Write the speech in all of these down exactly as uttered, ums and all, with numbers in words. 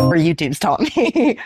Or YouTube's taught me.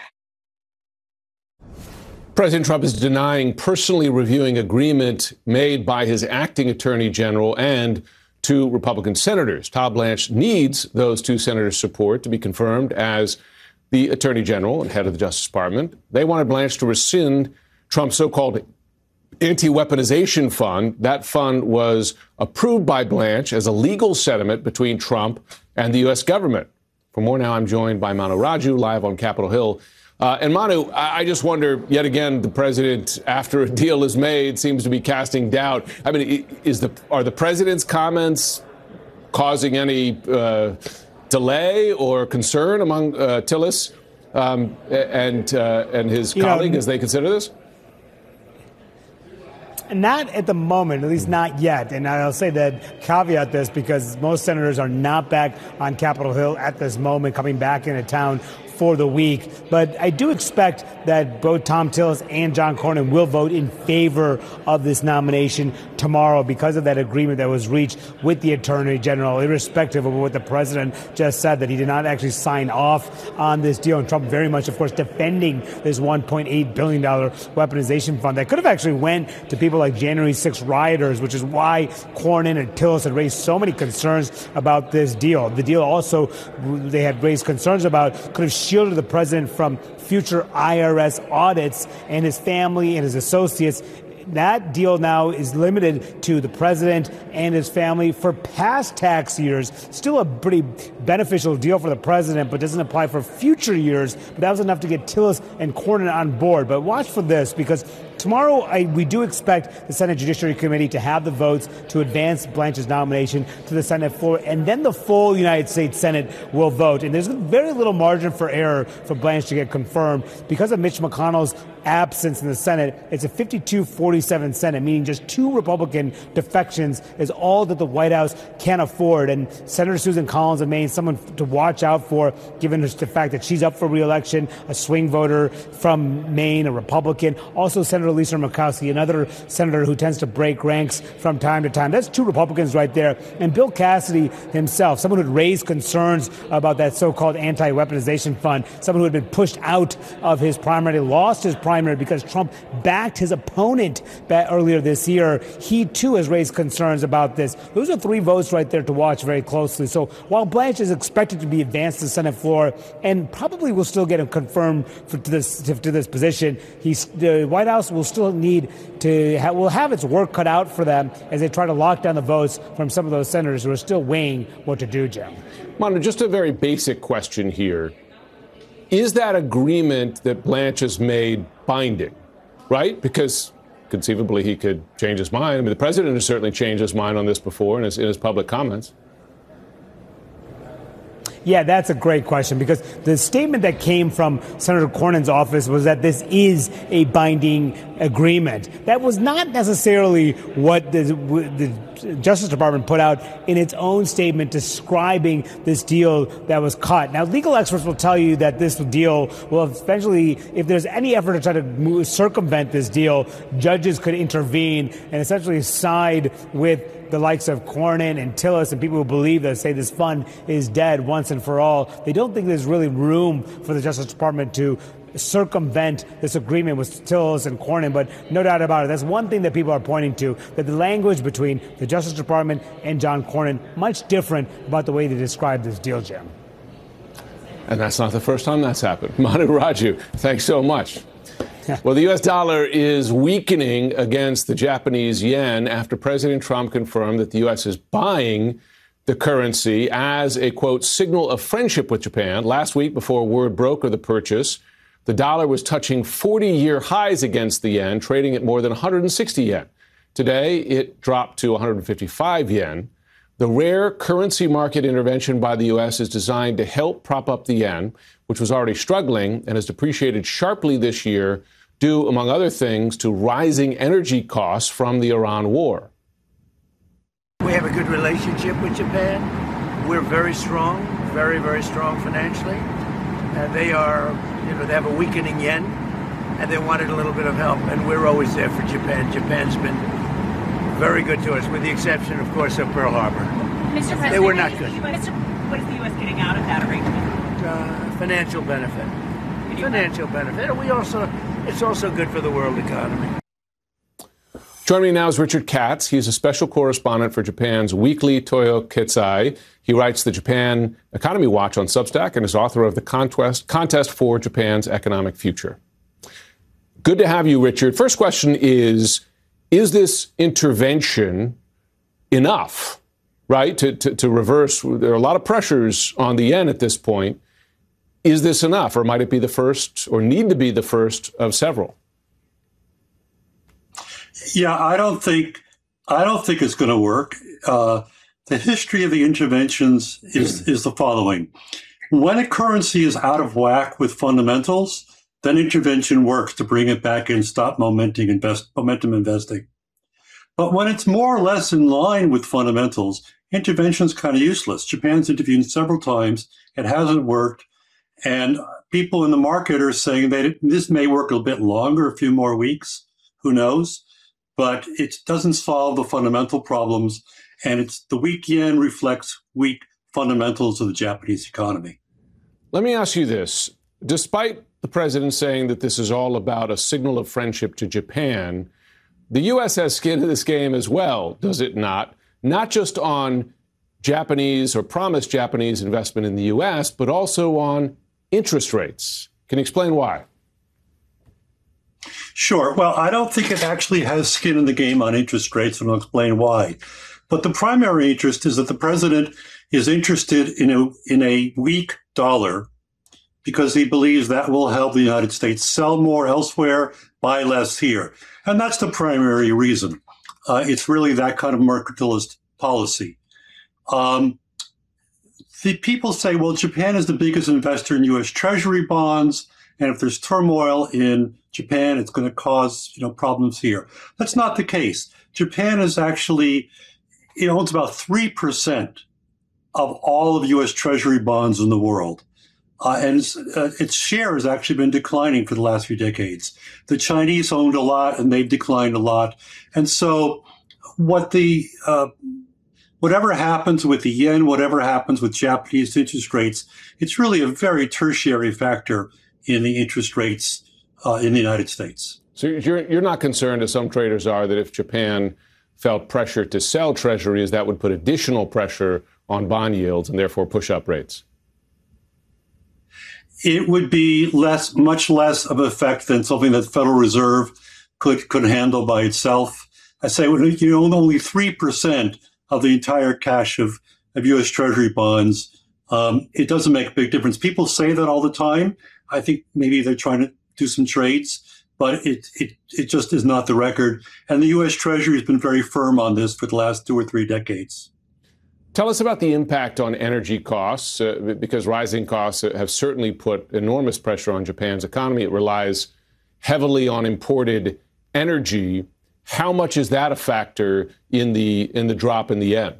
President Trump is denying personally reviewing agreement made by his acting attorney general and two Republican senators. Todd Blanche needs those two senators' support to be confirmed as the attorney general and head of the Justice Department. They wanted Blanche to rescind Trump's so-called anti-weaponization fund. That fund was approved by Blanche as a legal settlement between Trump and the U S government. For more now, I'm joined by Manu Raju, live on Capitol Hill. Uh, and Manu, I, I just wonder, yet again, the president, after a deal is made, seems to be casting doubt. I mean, is the are the president's comments causing any uh, delay or concern among uh, Tillis um, and uh, and his you colleague know, as they consider this? Not at the moment, at least not yet. And I'll say that, caveat this, because most senators are not back on Capitol Hill at this moment, coming back into town for the week. But I do expect that both Thom Tillis and John Cornyn will vote in favor of this nomination tomorrow because of that agreement that was reached with the Attorney General, irrespective of what the president just said, that he did not actually sign off on this deal. And Trump very much, of course, defending this one point eight billion dollars weaponization fund that could have actually went to people like January sixth rioters, which is why Cornyn and Tillis had raised so many concerns about this deal. The deal also, they had raised concerns about, could have shielded the president from future I R S audits and his family and his associates. That deal now is limited to the president and his family for past tax years. Still a pretty beneficial deal for the president, but doesn't apply for future years. But that was enough to get Tillis and Cornyn on board. But watch for this, because tomorrow I, we do expect the Senate Judiciary Committee to have the votes to advance Blanche's nomination to the Senate floor, and then the full United States Senate will vote. And there's very little margin for error for Blanche to get confirmed. Because of Mitch McConnell's absence in the Senate, it's a fifty-two forty-seven Senate, meaning just two Republican defections is all that the White House can afford. And Senator Susan Collins of Maine, someone to watch out for, given the fact that she's up for re-election, a swing voter from Maine, a Republican. Also, Senator Lisa Murkowski, another senator who tends to break ranks from time to time. That's two Republicans right there. And Bill Cassidy himself, someone who had raised concerns about that so-called anti-weaponization fund, someone who had been pushed out of his primary, lost his primary because Trump backed his opponent back earlier this year. He, too, has raised concerns about this. Those are three votes right there to watch very closely. So while Blanche is expected to be advanced to the Senate floor and probably will still get him confirmed for, to this to, to this position, he's, the White House will still need to ha- will have its work cut out for them as they try to lock down the votes from some of those senators who are still weighing what to do, Jim. Manu, just a very basic question here. Is that agreement that Blanche has made binding, right? Because conceivably he could change his mind. I mean, the president has certainly changed his mind on this before in his, in his public comments. Yeah, that's a great question, because the statement that came from Senator Cornyn's office was that this is a binding agreement. That was not necessarily what the, the Justice Department put out in its own statement describing this deal that was cut. Now, legal experts will tell you that this deal will eventually, if there's any effort to try to move, circumvent this deal, judges could intervene and essentially side with the likes of Cornyn and Tillis and people who believe that say this fund is dead once and for all. They don't think there's really room for the Justice Department to circumvent this agreement with Tillis and Cornyn, but no doubt about it, that's one thing that people are pointing to, that the language between the Justice Department and John Cornyn much different about the way they describe this deal, Jim. And that's not the first time that's happened. Manu Raju, thanks so much. Well, the U S dollar is weakening against the Japanese yen after President Trump confirmed that the U S is buying the currency as a, quote, signal of friendship with Japan. Last week, before word broke of the purchase, the dollar was touching forty-year highs against the yen, trading at more than one hundred sixty yen. Today, it dropped to one hundred fifty-five yen. The rare currency market intervention by the U S is designed to help prop up the yen, which was already struggling and has depreciated sharply this year, due, among other things, to rising energy costs from the Iran war. We have a good relationship with Japan. We're very strong, very, very strong financially. Uh, they are, you know, they have a weakening yen, and they wanted a little bit of help, and we're always there for Japan. Japan's been very good to us, with the exception, of course, of Pearl Harbor. Mister President, they were not good. Mister What is the U S getting out of that arrangement? Uh, financial benefit. Financial benefit. And we also, it's also good for the world economy. Joining me now is Richard Katz. He's a special correspondent for Japan's weekly Toyo Keizai. He writes the Japan Economy Watch on Substack and is author of the Contest, Contest for Japan's Economic Future. Good to have you, Richard. First question is, is this intervention enough, right, to, to, to reverse? There are a lot of pressures on the yen at this point. Is this enough, or might it be the first, or need to be the first of several? Yeah, I don't think I don't think it's going to work. Uh, the history of the interventions is is the following: when a currency is out of whack with fundamentals, then intervention works to bring it back and stop momentum invest momentum investing. But when it's more or less in line with fundamentals, intervention is kind of useless. Japan's intervened several times; it hasn't worked, and people in the market are saying that it, this may work a bit longer, a few more weeks. Who knows? But it doesn't solve the fundamental problems, and it's the weak yen reflects weak fundamentals of the Japanese economy. Let me ask you this. Despite the president saying that this is all about a signal of friendship to Japan, the U S has skin in this game as well, does it not? Not just on Japanese or promised Japanese investment in the U S, but also on interest rates. Can you explain why? Sure. Well, I don't think it actually has skin in the game on interest rates, and I'll explain why. But the primary interest is that the president is interested in a, in a weak dollar because he believes that will help the United States sell more elsewhere, buy less here. And that's the primary reason. Uh, it's really that kind of mercantilist policy. Um, the people say, well, Japan is the biggest investor in U S Treasury bonds, and if there's turmoil in Japan, it's going to cause, you know, problems here. That's not the case. Japan is actually, it owns about three percent of all of U S Treasury bonds in the world. Uh, and its, uh, its share has actually been declining for the last few decades. The Chinese owned a lot, and they've declined a lot. And so what the, uh, whatever happens with the yen, whatever happens with Japanese interest rates, it's really a very tertiary factor in the interest rates uh, in the United States. So you're, you're not concerned, as some traders are, that if Japan felt pressure to sell treasuries, that would put additional pressure on bond yields and therefore push up rates? It would be less, much less of an effect than something that the Federal Reserve could could handle by itself. I say, you know, only three percent of the entire cash of, of U S Treasury bonds. Um, it doesn't make a big difference. People say that all the time. I think maybe they're trying to do some trades, but it, it, it just is not the record. And the U S Treasury has been very firm on this for the last two or three decades. Tell us about the impact on energy costs, uh, because rising costs have certainly put enormous pressure on Japan's economy. It relies heavily on imported energy. How much is that a factor in the in the drop in the yen?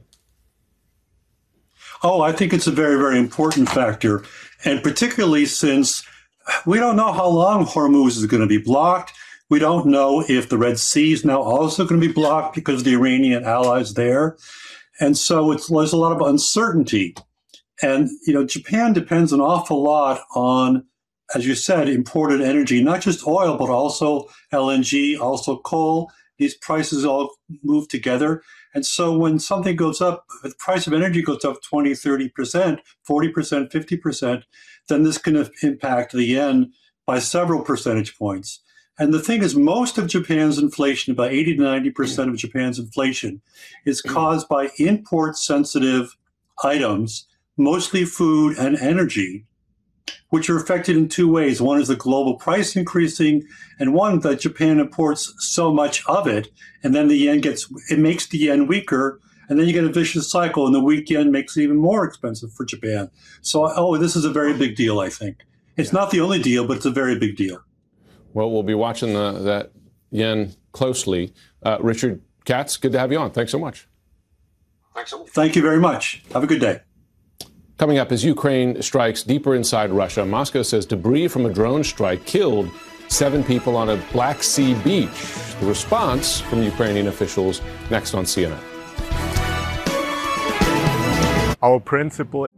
Oh, I think it's a very, very important factor, and particularly since we don't know how long Hormuz is going to be blocked. We don't know if the Red Sea is now also going to be blocked because of the Iranian allies there. And so it's, there's a lot of uncertainty. And, you know, Japan depends an awful lot on, as you said, imported energy, not just oil, but also L N G, also coal. These prices all move together. And so when something goes up, if the price of energy goes up twenty, thirty percent, forty percent, fifty percent, then this can impact the yen by several percentage points. And the thing is, most of Japan's inflation, about eighty to ninety percent of Japan's inflation, is caused by import-sensitive items, mostly food and energy, which are affected in two ways. One is the global price increasing, and one that Japan imports so much of it, and then the yen gets, it makes the yen weaker, and then you get a vicious cycle, and the weak yen makes it even more expensive for Japan. So, oh, this is a very big deal, I think. It's not the only deal, but it's a very big deal. Well, we'll be watching the, that yen closely. Uh, Richard Katz, good to have you on. Thanks so much. Thanks so much. Thank you very much. Have a good day. Coming up, as Ukraine strikes deeper inside Russia, Moscow says debris from a drone strike killed seven people on a Black Sea beach. The response from Ukrainian officials next on C N N. Our principle